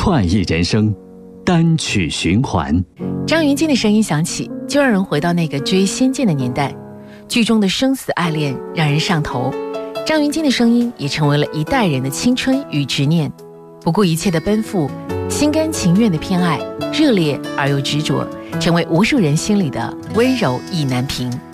快意人生，单曲循环。 张芸京的声音响起，就让人回到那个追《仙剑》的年代，剧中的生死爱恋让人上头。张芸京的声音也成为了一代人的青春与执念，不顾一切的奔赴，心甘情愿的偏爱，热烈而又执着，成为无数人心里的温柔意难平。